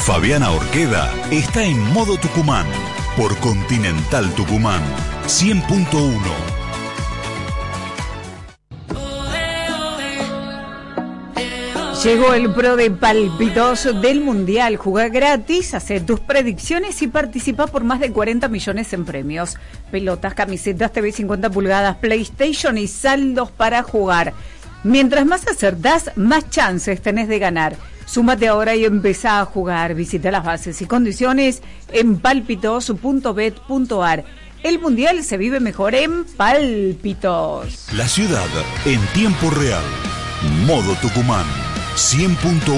Fabiana Orqueda está en modo Tucumán por Continental Tucumán 100.1. Llegó el Pro de Pálpitos del Mundial. Juega gratis, hace tus predicciones y participa por más de 40 millones en premios. Pelotas, camisetas, TV 50 pulgadas, PlayStation y saldos para jugar. Mientras más acertás, más chances tenés de ganar. Súmate ahora y empezá a jugar. Visita las bases y condiciones en pálpitos.bet.ar. El Mundial se vive mejor en Pálpitos. La ciudad en tiempo real. Modo Tucumán 100.1.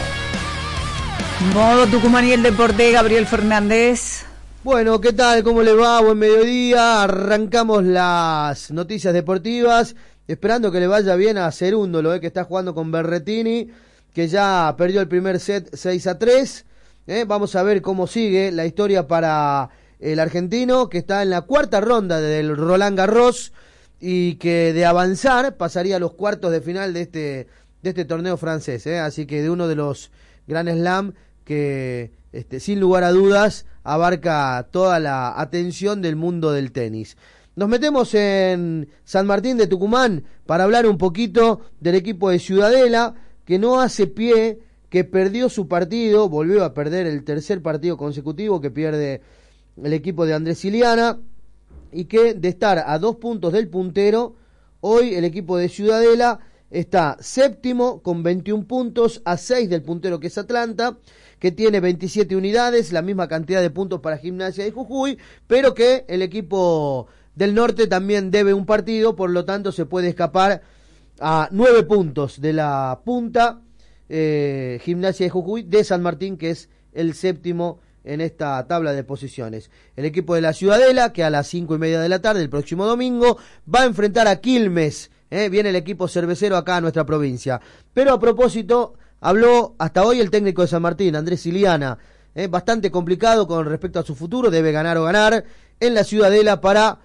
Modo Tucumán y el deporte, Gabriel Fernández. Bueno, ¿qué tal? ¿Cómo le va? Buen mediodía. Arrancamos las noticias deportivas, esperando que le vaya bien a Cerúndolo, que está jugando con Berretini, que ya perdió el primer set 6-3. Vamos a ver cómo sigue la historia para el argentino, que está en la cuarta ronda del Roland Garros y que de avanzar pasaría a los cuartos de final de este torneo francés, así que de uno de los Grand Slam que sin lugar a dudas abarca toda la atención del mundo del tenis. Nos metemos en San Martín de Tucumán para hablar un poquito del equipo de Ciudadela, que no hace pie, que perdió su partido, volvió a perder el tercer partido consecutivo que pierde el equipo de Andrés Iliana, y que de estar a 2 puntos del puntero, hoy el equipo de Ciudadela está séptimo con 21 puntos, a 6 del puntero que es Atlanta, que tiene 27 unidades, la misma cantidad de puntos para Gimnasia de Jujuy, pero que el equipo del norte también debe un partido, por lo tanto se puede escapar a 9 puntos de la punta, Gimnasia de Jujuy de San Martín, que es el séptimo en esta tabla de posiciones. El equipo de la Ciudadela, que a las 5:30 de la tarde, el próximo domingo, va a enfrentar a Quilmes. Viene el equipo cervecero acá a nuestra provincia. Pero a propósito, habló hasta hoy el técnico de San Martín, Andrés Iliana, bastante complicado con respecto a su futuro, debe ganar o ganar en la Ciudadela para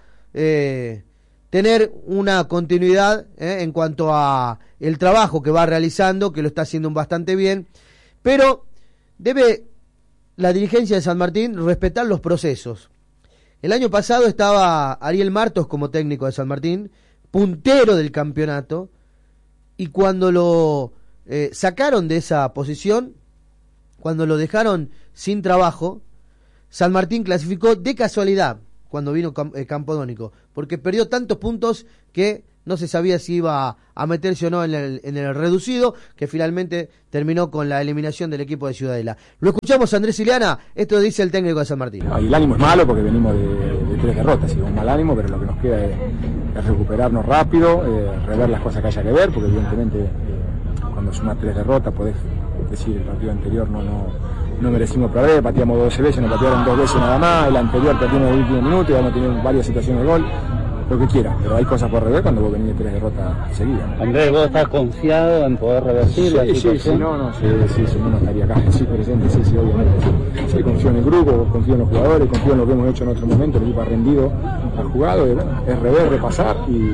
tener una continuidad en cuanto a el trabajo que va realizando, que lo está haciendo bastante bien, pero debe la dirigencia de San Martín respetar los procesos. El año pasado estaba Ariel Martos como técnico de San Martín, puntero del campeonato, y cuando lo sacaron de esa posición, cuando lo dejaron sin trabajo, San Martín clasificó de casualidad cuando vino Campodónico, porque perdió tantos puntos que no se sabía si iba a meterse o no en el reducido, que finalmente terminó con la eliminación del equipo de Ciudadela. Lo escuchamos, Andrés Iliana, esto dice el técnico de San Martín. Y el ánimo es malo porque venimos de 3 derrotas, y un mal ánimo, pero lo que nos queda es recuperarnos rápido, rever las cosas que haya que ver, porque evidentemente cuando sumas 3 derrotas podés decir el partido anterior no merecimos perder, pateamos 12 veces, nos patearon 2 veces nada más, el anterior perdimos en el último minuto y vamos a tener varias situaciones de gol, lo que quiera, pero hay cosas por rever cuando vos venís de 3 derrotas seguidas. Andrés, ¿vos estás confiado en poder revertir la situación? Sí, si no estaría acá, sí, presente, sí, obviamente. Sí, confío en el grupo, confío en los jugadores, confío en lo que hemos hecho en otro momento, el equipo ha rendido, ha jugado, y bueno, es rever, repasar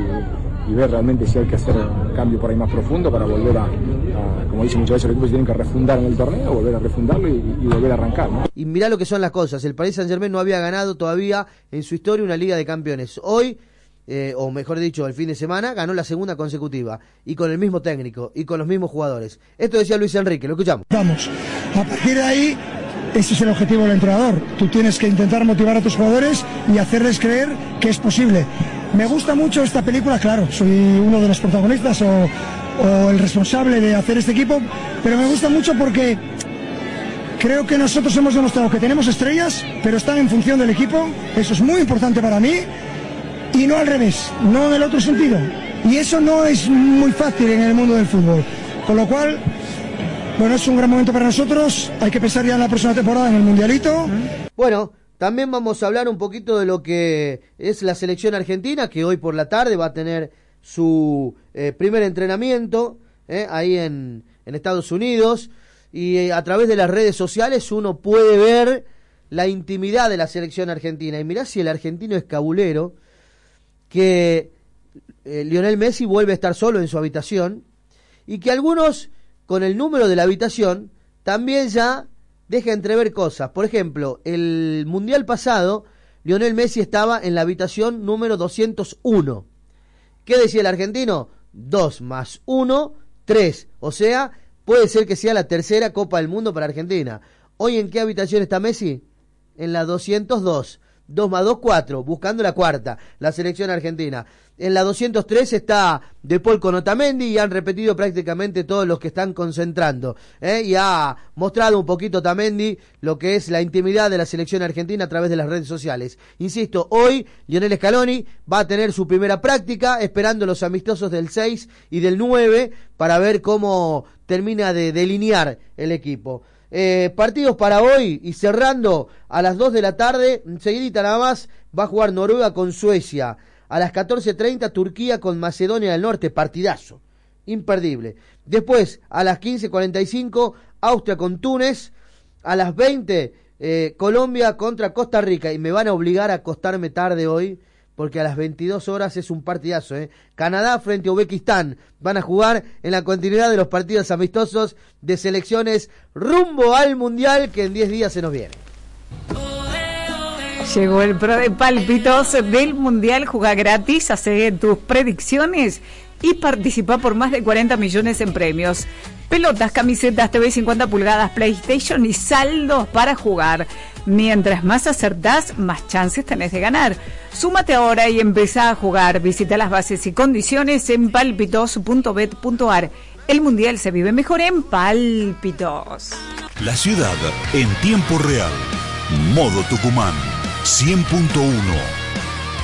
y ver realmente si hay que hacer un cambio por ahí más profundo para volver a como dicen muchas veces, los equipos tienen que refundar en el torneo, volver a refundarlo y volver a arrancar, ¿no? Y mirá lo que son las cosas, el Paris Saint-Germain no había ganado todavía en su historia una Liga de Campeones. Hoy, o mejor dicho, el fin de semana, ganó la segunda consecutiva, y con el mismo técnico, y con los mismos jugadores. Esto decía Luis Enrique, lo escuchamos. Vamos, a partir de ahí, ese es el objetivo del entrenador. Tú tienes que intentar motivar a tus jugadores y hacerles creer que es posible. Me gusta mucho esta película, claro, soy uno de los protagonistas o el responsable de hacer este equipo, pero me gusta mucho porque creo que nosotros hemos demostrado que tenemos estrellas, pero están en función del equipo, eso es muy importante para mí, y no al revés, no en el otro sentido, y eso no es muy fácil en el mundo del fútbol, con lo cual, bueno, es un gran momento para nosotros, hay que pensar ya en la próxima temporada en el Mundialito. Bueno, también vamos a hablar un poquito de lo que es la selección argentina, que hoy por la tarde va a tener su primer entrenamiento ahí en Estados Unidos, y a través de las redes sociales uno puede ver la intimidad de la selección argentina. Y mirá si el argentino es cabulero, que Lionel Messi vuelve a estar solo en su habitación, y que algunos con el número de la habitación también ya deja entrever cosas. Por ejemplo, el Mundial pasado, Lionel Messi estaba en la habitación número 201. ¿Qué decía el argentino? 2 más 1, 3. O sea, puede ser que sea la tercera Copa del Mundo para Argentina. ¿Hoy en qué habitación está Messi? En la 202. 2 más 2, 4, buscando la cuarta, la selección argentina. En la 203 está De Paul con Otamendi y han repetido prácticamente todos los que están concentrando. Y ha mostrado un poquito Otamendi lo que es la intimidad de la selección argentina a través de las redes sociales. Insisto, hoy Lionel Scaloni va a tener su primera práctica, esperando los amistosos del 6 y del 9 para ver cómo termina de delinear el equipo. Partidos para hoy y cerrando a las 2 de la tarde, enseguidita nada más, va a jugar Noruega con Suecia. A las 14:30 Turquía con Macedonia del Norte, partidazo, imperdible. Después, a las 15:45 Austria con Túnez. A las 20 Colombia contra Costa Rica. Y me van a obligar a acostarme tarde hoy, porque a las 22 horas es un partidazo. Canadá frente a Uzbekistán. Van a jugar en la continuidad de los partidos amistosos de selecciones rumbo al Mundial, que en 10 días se nos viene. Llegó el pro de pálpitos del Mundial. Juega gratis, hace tus predicciones y participa por más de 40 millones en premios. Pelotas, camisetas, TV 50 pulgadas, PlayStation y saldos para jugar. Mientras más acertás, más chances tenés de ganar. Súmate ahora y empezá a jugar. Visita las bases y condiciones en palpitos.bet.ar. El Mundial se vive mejor en Pálpitos. La ciudad en tiempo real. Modo Tucumán 100.1.